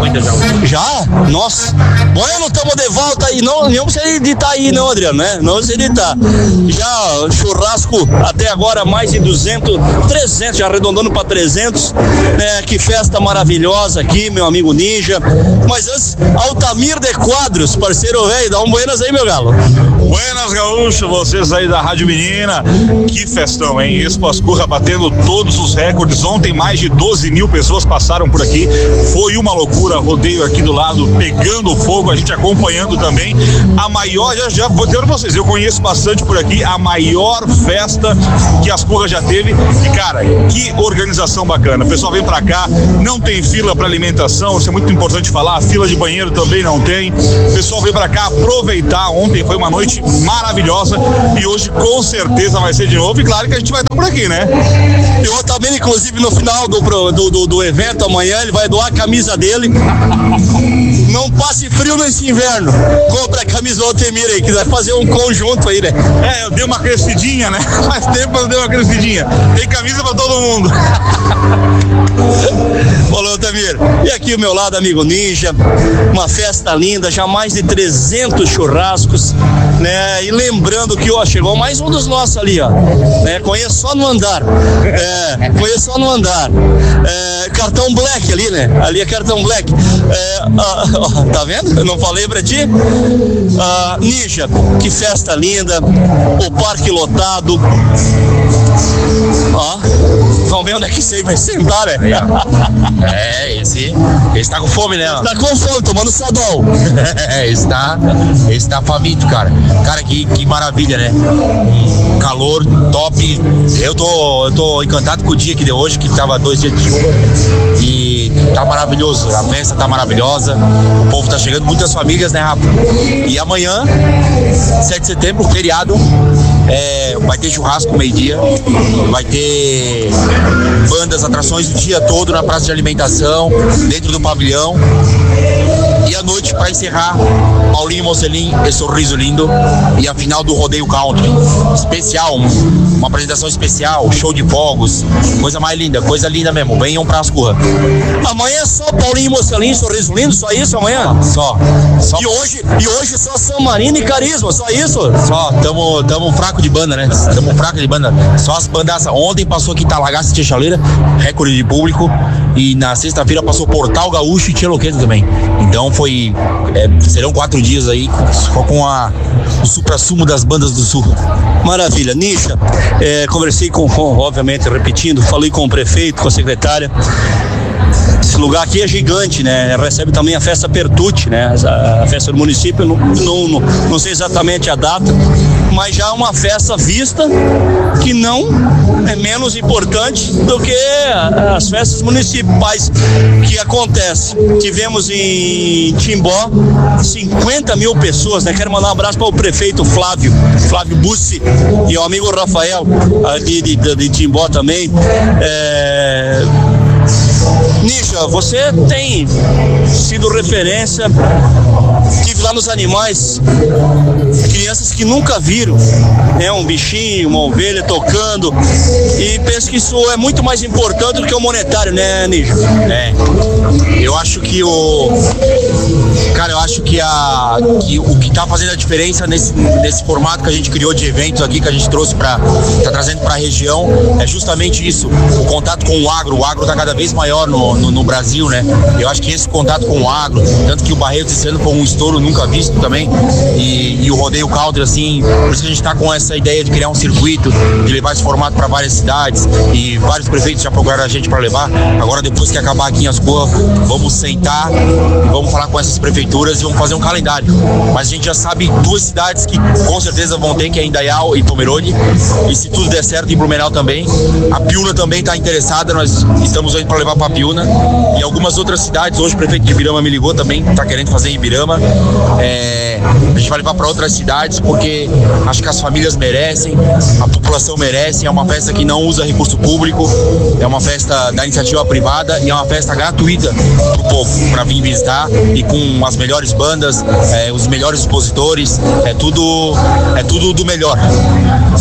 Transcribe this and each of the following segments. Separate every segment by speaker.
Speaker 1: muita já.
Speaker 2: Já? Nossa. Bueno, estamos de volta aí. Não precisa editar aí, não, Adriano, né? Não precisa editar. Já churrasco até agora, mais de 200, 300, já arredondando para 300. Né? Que festa maravilhosa aqui, meu amigo Ninja. Mas antes, Altamir de Quadros, parceiro velho, dá um buenas aí, meu galo.
Speaker 3: Buenas, gaúcho, vocês aí da Rádio Menina. Que festão, hein? Expo Ascurra batendo todos os recordes. Ontem mais de 12 mil pessoas passaram por aqui. Foi uma loucura, rodeio aqui do lado, pegando fogo, a gente acompanhando também. A maior, já vou dizer pra vocês, eu conheço bastante por aqui, a maior festa que Ascurra já teve. E cara, que organização bacana. O pessoal vem pra cá, não tem fila pra alimentação, isso é muito importante falar, fila de banheiro também não tem. O pessoal vem pra cá aproveitar. Ontem foi uma noite maravilhosa e hoje com certeza vai ser de novo, e claro que a gente vai estar por aqui, né?
Speaker 2: E o Altamir, inclusive, no final do evento amanhã, ele vai doar a camisa dele. Não passe frio nesse inverno. Compra a camisa do Altamir aí, que vai fazer um conjunto aí, né?
Speaker 3: Eu dei uma crescidinha, né? Faz tempo eu dei uma crescidinha. Tem camisa pra todo mundo.
Speaker 2: Olá, Altamir. E aqui ao meu lado, amigo Ninja, uma festa linda, já mais de 300 churrascos, né? E lembrando que, ó, chegou mais um dos nossos ali, ó, né? Conheço só no andar, conheço só no andar, cartão black ali, né? Ali é cartão black, tá vendo? Eu não falei pra ti? Ninja, que festa linda, o parque lotado, ó, vamos ver onde é que você vai sentar, né?
Speaker 1: Esse tá com fome, né?
Speaker 2: Tá com fome, tomando sadol.
Speaker 1: Esse tá faminto, cara. Cara, que maravilha, né? Calor top. Eu tô encantado com o dia que deu hoje, que tava 2 dias de chuva. E tá maravilhoso. A festa tá maravilhosa. O povo tá chegando, muitas famílias, né, Rafa? E amanhã, 7 de setembro, feriado, vai ter churrasco meio-dia. Vai ter bandas, atrações o dia todo na praça de alimentação, dentro do pavilhão. E à noite, para encerrar, Paulinho Mocelin e Sorriso Lindo, e a final do Rodeio Country. Especial, uma apresentação especial, show de fogos, coisa mais linda, coisa linda mesmo. Venham pra Ascurra.
Speaker 2: Amanhã é só Paulinho Mocelin, Sorriso Lindo, só isso amanhã?
Speaker 1: Só.
Speaker 2: E hoje só San Marino e Carisma, só isso?
Speaker 1: Só, tamo fraco de banda, né? Tamo fraco de banda. Só as bandas. Ontem passou aqui Talagaça e Tia Chaleira, recorde de público. E na sexta-feira passou Portal Gaúcho e Tia Loqueta também. Então serão 4 dias aí só com o supra-sumo das bandas do Sul.
Speaker 2: Maravilha. Nisha, conversei obviamente, repetindo, falei com o prefeito, com a secretária. Esse lugar aqui é gigante, né? Recebe também a festa Pertucci, né? A festa do município, não sei exatamente a data, mas já é uma festa vista que não é menos importante do que as festas municipais que acontecem. Tivemos em Timbó 50 mil pessoas, né? Quero mandar um abraço para o prefeito Flávio Bussi e o amigo Rafael ali de Timbó também. Nisha, você tem sido referência, tive lá nos animais, crianças que nunca viram, né, um bichinho, uma ovelha tocando, e penso que isso é muito mais importante do que o monetário, né, Nisha?
Speaker 1: Eu acho que o que tá fazendo a diferença nesse formato que a gente criou de eventos aqui, que a gente trouxe tá trazendo pra região, é justamente isso, o contato com o agro tá cada vez maior no Brasil, né? Eu acho que esse contato com o agro, tanto que o Barretos esse ano foi um estouro nunca visto também, e o Rodeio Country, assim, por isso que a gente tá com essa ideia de criar um circuito, de levar esse formato para várias cidades, e vários prefeitos já procuraram a gente para levar. Agora, depois que acabar aqui em Ascurra, vamos sentar e vamos falar com essas prefeituras e vamos fazer um calendário. Mas a gente já sabe 2 cidades que com certeza vão ter, que é Indaial e Pomerode, e se tudo der certo, em Blumenau também. A Piúna também está interessada, nós estamos indo para levar para Piúna, e algumas outras cidades. Hoje o prefeito de Ibirama me ligou também, está querendo fazer em Ibirama. A gente vai levar para outras cidades, porque acho que as famílias merecem, a população merece. É uma festa que não usa recurso público, é uma festa da iniciativa privada e é uma festa gratuita para o povo, para vir visitar, e com as melhores bandas, os melhores expositores, é tudo do melhor.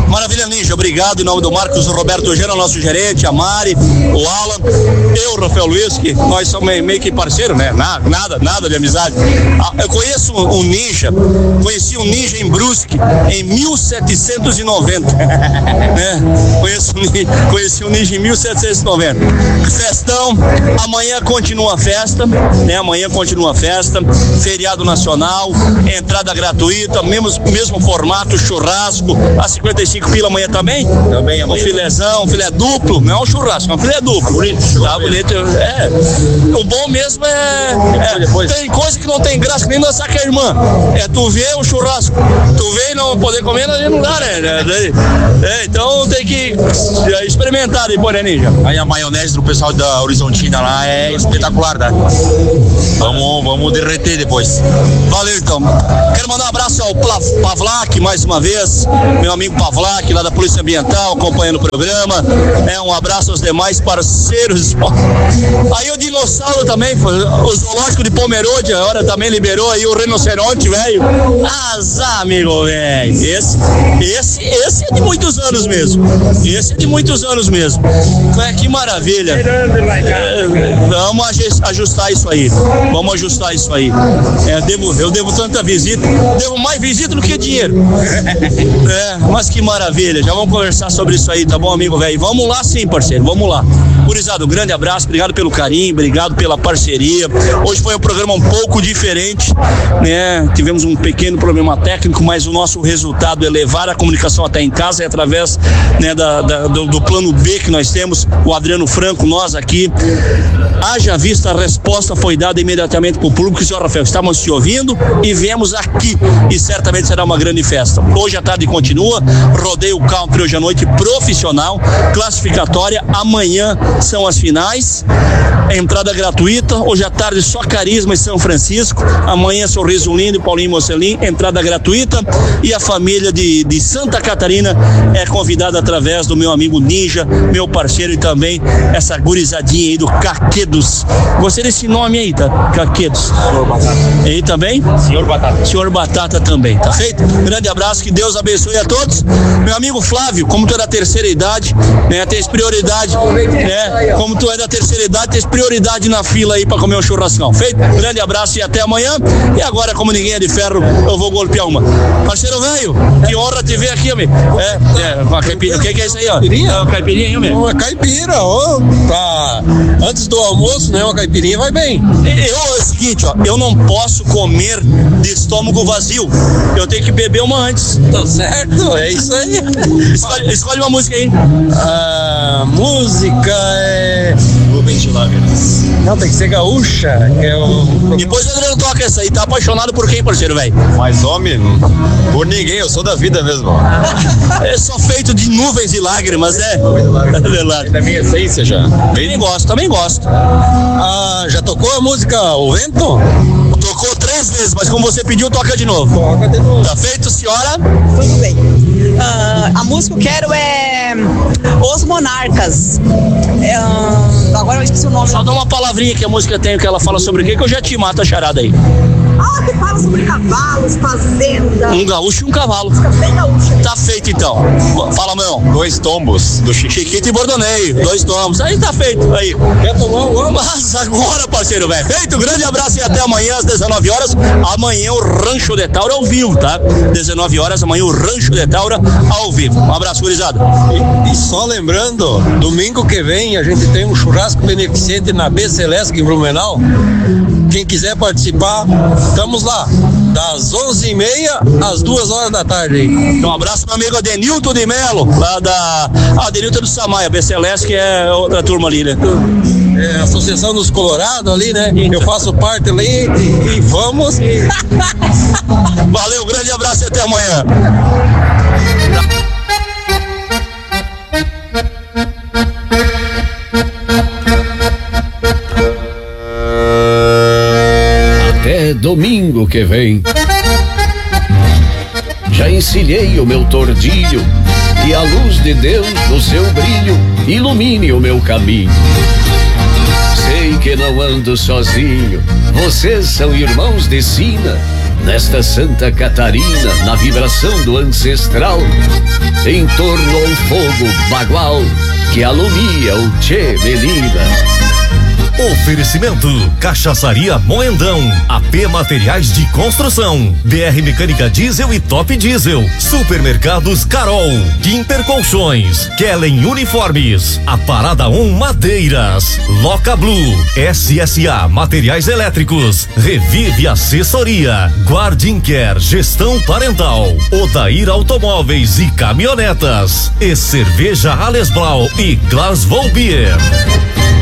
Speaker 2: Maravilha, Ninja, obrigado em nome do Marcos Roberto Gera, nosso gerente, a Mari, o Alan, eu, o Rafael Luiz, que nós somos meio que parceiro, né? Nada de amizade. Eu conheci um Ninja em Brusque em 1790, né? Conheci um Ninja em 1790. Festão, amanhã continua a festa, né? Amanhã continua a festa, feriado nacional, entrada gratuita, mesmo formato, churrasco, a 55 pila amanhã também? Também amanhã. Um filézão, um filé duplo, não é um churrasco, é um filé duplo. Bonito, tá bonito. O bom mesmo tem coisa que não tem graça, que nem dançar com a irmã. Tu vê o churrasco, tu vê e não poder comer, não dá, né? Então tem que experimentar depois, né, Ninja?
Speaker 1: Aí a maionese do pessoal da Horizontina lá é espetacular, tá? Vamos derreter depois.
Speaker 2: Valeu, então. Quero mandar um abraço ao Pavlak, mais uma vez, meu amigo Pavlak, lá da Polícia Ambiental, acompanhando o programa. Um abraço aos demais parceiros. Aí o dinossauro também, o zoológico de Pomerode, agora também liberou aí o rinoceronte, velho. Azar, amigo, velho. Esse é de muitos anos mesmo. Que maravilha. Vamos ajustar isso aí. Eu devo tanta visita, devo mais visita do que dinheiro. Mas que maravilha. Já vamos conversar sobre isso aí, tá bom, amigo, velho? Vamos lá sim, parceiro, vamos lá. Gurizada, um grande abraço, obrigado pelo carinho, obrigado pela parceria. Hoje foi um programa um pouco diferente, né? Tivemos um pequeno problema técnico, mas o nosso resultado é levar a comunicação até em casa, através, né, do plano B que nós temos, o Adriano Franco, nós aqui. Haja vista, a resposta foi dada imediatamente para o público. Senhor Rafael, estamos te ouvindo e viemos aqui, e certamente será uma grande festa. Hoje à tarde continua, rodeio country hoje à noite profissional, classificatória, amanhã são as finais, entrada gratuita, hoje à tarde só Carisma e São Francisco, amanhã Sorriso Lindo e Paulinho Mocelin, entrada gratuita, e a família de Santa Catarina é convidada através do meu amigo Ninja, meu parceiro, e também essa gurizadinha aí do Caquedos. Gostei desse nome aí, tá? Caquedos. Senhor Batata. E também? Senhor Batata também, tá feito? Grande abraço, que Deus abençoe a todos. Meu amigo Flávio, como tu é da terceira idade, né, tens prioridade, né? Como tu é da terceira idade, tens prioridade na fila aí pra comer um churrascão. Feito? Grande abraço e até amanhã. E agora, como ninguém é de ferro, eu vou golpear uma. Parceiro velho, que honra te ver aqui, amigo. Uma caipirinha. O que é isso aí, ó? Uma caipirinha, amigo?
Speaker 4: Uma caipira, ó. Antes do almoço, né? Uma caipirinha vai bem.
Speaker 2: É o seguinte, ó, eu não posso comer de estômago vazio. Eu tenho que beber uma antes.
Speaker 4: Tá certo? É isso aí.
Speaker 2: Escolhe uma música aí.
Speaker 4: A música é...
Speaker 1: Rubens de Lágrimas.
Speaker 4: Não, tem que ser gaúcha.
Speaker 2: Depois o Adriano toca essa aí. Tá apaixonado por quem, parceiro, velho?
Speaker 1: Mas, homem, por ninguém, eu sou da vida mesmo.
Speaker 2: É só feito de nuvens e lágrimas, né? É verdade.
Speaker 1: É da minha essência já.
Speaker 2: Também gosto.
Speaker 4: Já tocou a música O Vento?
Speaker 2: Tocou 3 vezes, mas como você pediu, toca de novo.
Speaker 4: Toca de novo.
Speaker 2: Tá feito, senhora?
Speaker 5: Tudo bem. A música que eu quero é Os Monarcas. Agora eu esqueci o nome.
Speaker 2: Só dá uma palavrinha que a música tem, que ela fala sobre o quê, que eu já te mato a charada aí.
Speaker 5: Que fala sobre cavalos, fazenda.
Speaker 2: Um gaúcho e um cavalo.
Speaker 5: Bem gaúcha.
Speaker 2: Tá feito então. Fala, meu.
Speaker 1: 2 tombos do
Speaker 2: Chiquito e Bordoneio. 2 tombos. Aí tá feito. Aí.
Speaker 4: Quer tomar o
Speaker 2: Mas agora, parceiro, velho. Feito. Grande abraço e até amanhã às 19 horas. Amanhã o Rancho de Taura ao vivo, tá? 19 horas, amanhã o Rancho de Taura ao vivo. Um abraço, gurizada.
Speaker 4: E só lembrando, domingo que vem a gente tem um churrasco beneficente na B Celeste em Blumenau. Quem quiser participar, estamos lá, das 11h30 às 2h da tarde.
Speaker 2: Um abraço meu amigo Adenilton de Melo, lá da Adenilton do Samaia, B Celeste, que é outra turma ali, né?
Speaker 4: É a Associação dos Colorados ali, né? Eu faço parte ali e vamos.
Speaker 2: Valeu, grande abraço e até amanhã.
Speaker 6: Até domingo que vem. Já encilhei o meu tordilho, e a luz de Deus no seu brilho ilumine o meu caminho. Sei que não ando sozinho, vocês são irmãos de sina, Nesta Santa Catarina, na vibração do ancestral, em torno ao fogo bagual que alumia o Tchê Menina.
Speaker 7: Oferecimento: Cachaçaria Moendão, AP Materiais de Construção, BR Mecânica Diesel e Top Diesel, Supermercados Carol, Quimper Colchões, Kellen Uniformes, A Parada 1 Madeiras, Loca Blue, SSA Materiais Elétricos, Revive Assessoria, Guardincare Gestão Parental, Odair Automóveis e Caminhonetas, e Cerveja Allesblau e Glasgow Beer.